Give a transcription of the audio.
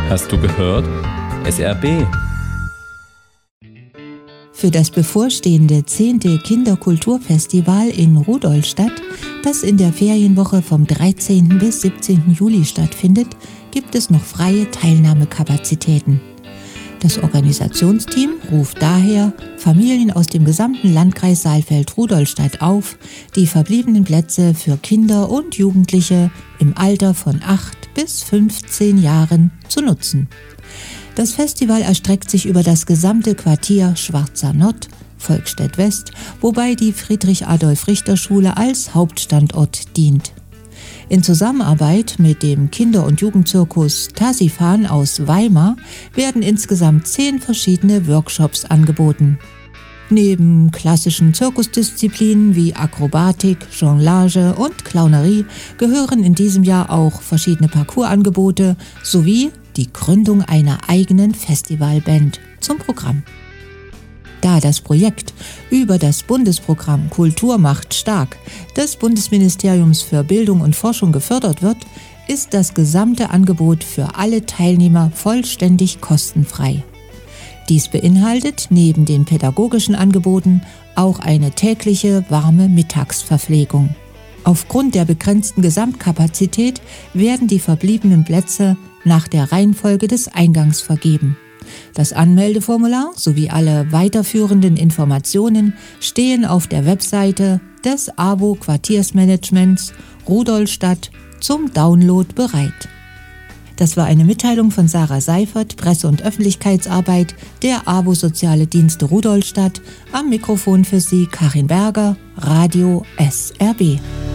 Hast du gehört? SRB. Für das bevorstehende 10. Kinderkulturfestival in Rudolstadt, das in der Ferienwoche vom 13. bis 17. Juli stattfindet, gibt es noch freie Teilnahmekapazitäten. Das Organisationsteam ruft daher Familien aus dem gesamten Landkreis Saalfeld-Rudolstadt auf, die verbliebenen Plätze für Kinder und Jugendliche im Alter von 8 bis 15 Jahren zu nutzen. Das Festival erstreckt sich über das gesamte Quartier Schwarzer Nord, Volkstedt West, wobei die Friedrich-Adolf-Richter-Schule als Hauptstandort dient. In Zusammenarbeit mit dem Kinder- und Jugendzirkus Tasifan aus Weimar werden insgesamt 10 verschiedene Workshops angeboten. Neben klassischen Zirkusdisziplinen wie Akrobatik, Jonglage und Clownerie gehören in diesem Jahr auch verschiedene Parcoursangebote sowie die Gründung einer eigenen Festivalband zum Programm. Da das Projekt über das Bundesprogramm Kultur macht stark des Bundesministeriums für Bildung und Forschung gefördert wird, ist das gesamte Angebot für alle Teilnehmer vollständig kostenfrei. Dies beinhaltet neben den pädagogischen Angeboten auch eine tägliche warme Mittagsverpflegung. Aufgrund der begrenzten Gesamtkapazität werden die verbliebenen Plätze nach der Reihenfolge des Eingangs vergeben. Das Anmeldeformular sowie alle weiterführenden Informationen stehen auf der Webseite des AWO Quartiersmanagements Rudolstadt zum Download bereit. Das war eine Mitteilung von Sarah Seifert, Presse- und Öffentlichkeitsarbeit der AWO Soziale Dienste Rudolstadt. Am Mikrofon für Sie Karin Berger, Radio SRB.